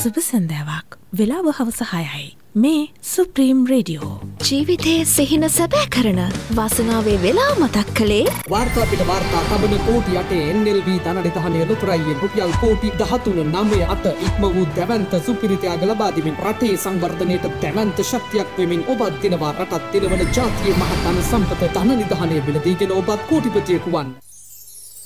සුබ සන්ධ්‍යාවක්. වෙලාව හවස 6යි. මේ සුප්‍රීම් රේඩියෝ. ජීවිතයේ සිහින සැබෑ කරන වාසනාවේ වෙලාව මතක් කළේ වාර්තා පිට වාර්තා තබන කෝටි 8 NLB ධනනිධානයේ ලොතරැයියෙන් රුපියල් කෝටි 13.98 ඉක්ම වූ දැවැන්ත සුපිරිතයාග ලබා දෙමින් රටේ සංවර්ධනයට දැවැන්ත ශක්තියක් වෙමින් ඔබත් දිනවා රටත් දිනවන ජාතියේ මහත් ධන සම්පත ධනනිධානයේ මිලදීගෙන ඔබත් කෝටිපතියෙකු වන්.